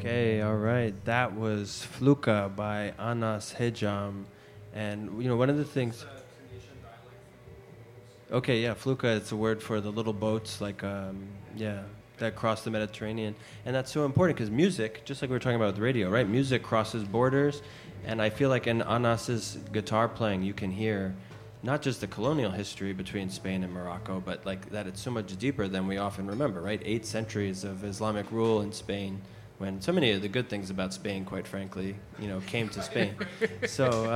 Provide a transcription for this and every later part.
Okay, all right. That was Fluka by Anas Hejam. And, one of the things... Okay, yeah, Fluka, it's a word for the little boats, that cross the Mediterranean. And that's so important because music, just like we were talking about with radio, right? Music crosses borders. And I feel like in Anas's guitar playing, you can hear not just the colonial history between Spain and Morocco, but like that it's so much deeper than we often remember, right? 8 centuries of Islamic rule in Spain, when so many of the good things about Spain, quite frankly, came to Spain. So,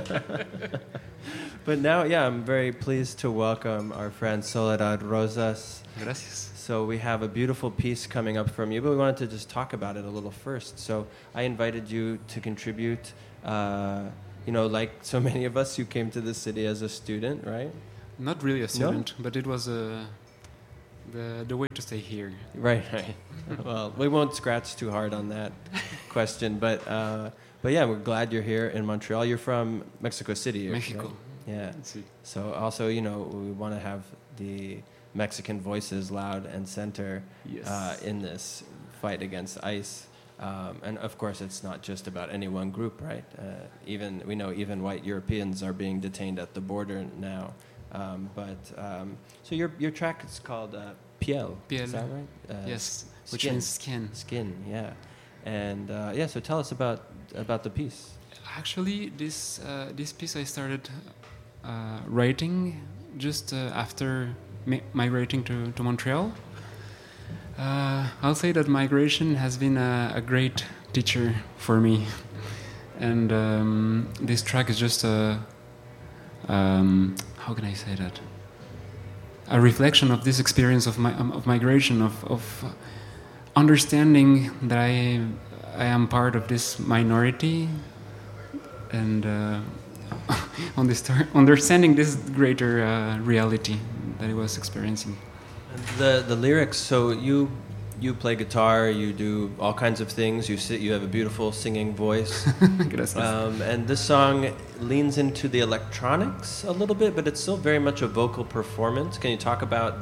but now, I'm very pleased to welcome our friend Soledad Rosas. Gracias. So we have a beautiful piece coming up from you, but we wanted to just talk about it a little first. So I invited you to contribute. Like so many of us, you came to the city as a student, right? Not really a student, but it was the way to stay here. Right. Well, we won't scratch too hard on that question, but yeah, we're glad you're here in Montreal. You're from Mexico City, Mexico. Right? Yeah. So also, we want to have the Mexican voices loud and center in this fight against ICE. And of course, it's not just about any one group, right? Even white Europeans are being detained at the border now. So your track is called Piel. Piel. Is that right? Yes, which means skin. Skin, yeah. And so tell us about the piece. Actually, this piece I started writing just after migrating to Montreal. I'll say that migration has been a great teacher for me, and this track is just how can I say that? A reflection of this experience of migration, of understanding that I am part of this minority, and understanding this greater reality that I was experiencing. The lyrics. So you play guitar. You do all kinds of things. You have a beautiful singing voice. And this song leans into the electronics a little bit, but it's still very much a vocal performance. Can you talk about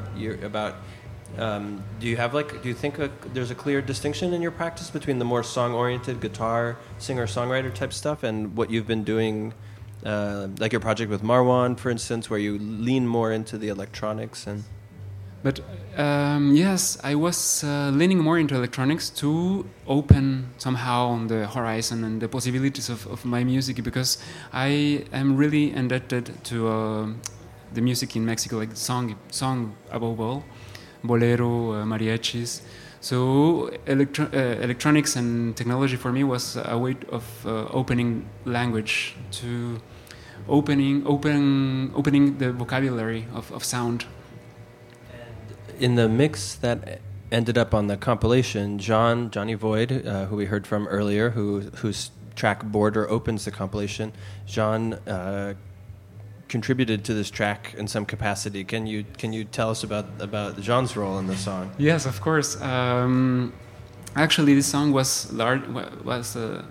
do you think there's a clear distinction in your practice between the more song-oriented guitar singer-songwriter type stuff and what you've been doing, like your project with Marwan, for instance, where you lean more into the electronics and... But yes, I was leaning more into electronics to open somehow on the horizon and the possibilities of my music, because I am really indebted to the music in Mexico, like song above all, bolero, mariachis. So electronics and technology for me was a way of opening language, to opening the vocabulary of sound. In the mix that ended up on the compilation, Johnny Void, who we heard from earlier, whose track Border opens the compilation, John contributed to this track in some capacity. Can you tell us about Jean's role in the song? Yes, of course. Actually, this song was lengthier.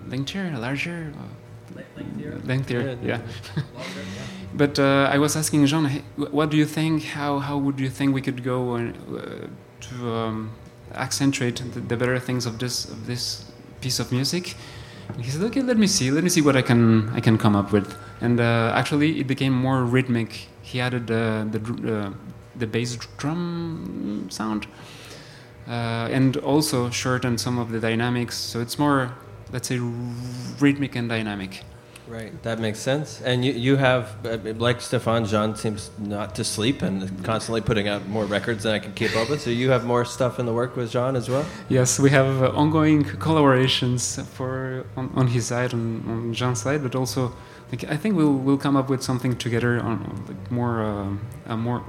Yeah. But I was asking Jean, hey, what do you think? How would you think we could go to accentuate the better things of this piece of music? And he said, okay, let me see what I can come up with. And actually, it became more rhythmic. He added the bass drum sound, and also shortened some of the dynamics. So it's more, let's say, rhythmic and dynamic. Right, that makes sense. And you have, like Stéphane, Jean seems not to sleep and constantly putting out more records than I can keep up with. So you have more stuff in the work with Jean as well? Yes, we have ongoing collaborations on his side, on Jean's side, but also I think we'll come up with something together on a more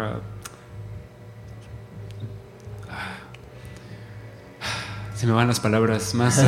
se me van las palabras más.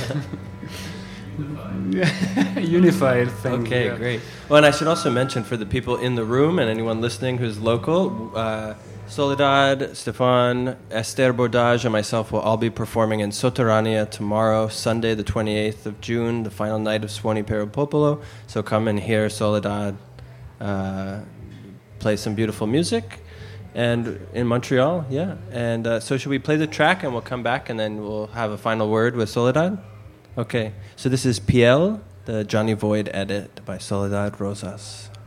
Unified thing. Okay, yeah. Great. Well, and I should also mention for the people in the room and anyone listening who's local, Soledad, Stéphane, Esther Bordage, and myself will all be performing in Soterrania tomorrow, Sunday, the 28th of June, the final night of Suoni per il Popolo. So come and hear Soledad play some beautiful music. And in Montreal, yeah. And so should we play the track and we'll come back and then we'll have a final word with Soledad? Okay. So this is Piel, the Johnny Void edit by Soledad Rosas.